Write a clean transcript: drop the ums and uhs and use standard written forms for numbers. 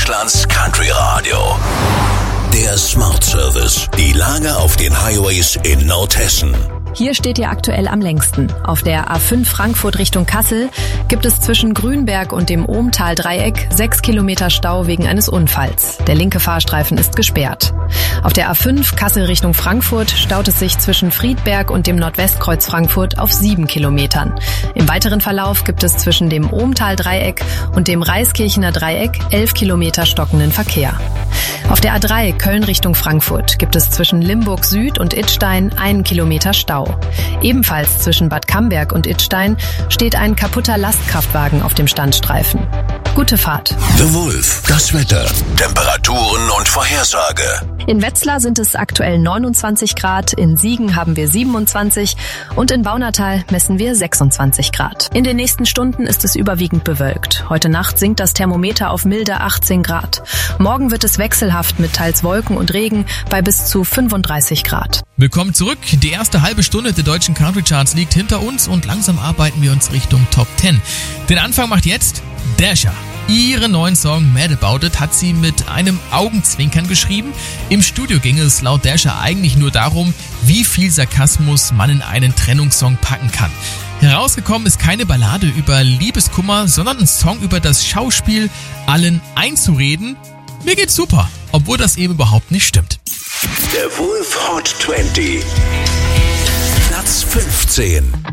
Deutschlands Country Radio. Der Smart Service. Die Lage auf den Highways in Nordhessen. Hier steht ihr aktuell am längsten. Auf der A5 Frankfurt Richtung Kassel gibt es zwischen Grünberg und dem Ohmtal-Dreieck 6 Kilometer Stau wegen eines Unfalls. Der linke Fahrstreifen ist gesperrt. Auf der A5 Kassel Richtung Frankfurt staut es sich zwischen Friedberg und dem Nordwestkreuz Frankfurt auf 7 Kilometern. Im weiteren Verlauf gibt es zwischen dem Ohmtal-Dreieck und dem Reiskirchener Dreieck 11 Kilometer stockenden Verkehr. Auf der A3 Köln Richtung Frankfurt gibt es zwischen Limburg Süd und Idstein 1 Kilometer Stau. Ebenfalls zwischen Bad Camberg und Idstein steht ein kaputter Lastkraftwagen auf dem Standstreifen. Gute Fahrt. The Wolf, das Wetter, Temperaturen und Vorhersage. In Wetzlar sind es aktuell 29 Grad, in Siegen haben wir 27 und in Baunatal messen wir 26 Grad. In den nächsten Stunden ist es überwiegend bewölkt. Heute Nacht sinkt das Thermometer auf milde 18 Grad. Morgen wird es wechselhaft mit teils Wolken und Regen bei bis zu 35 Grad. Willkommen zurück. Die erste halbe Stunde der deutschen Country Charts liegt hinter uns und langsam arbeiten wir uns Richtung Top 10. Den Anfang macht jetzt Dasha. Ihren neuen Song Mad About It hat sie mit einem Augenzwinkern geschrieben. Im Studio ging es laut Dasha eigentlich nur darum, wie viel Sarkasmus man in einen Trennungssong packen kann. Herausgekommen ist keine Ballade über Liebeskummer, sondern ein Song über das Schauspiel, allen einzureden. Mir geht's super, obwohl das eben überhaupt nicht stimmt. Der Wolf Hot 20. Platz 15.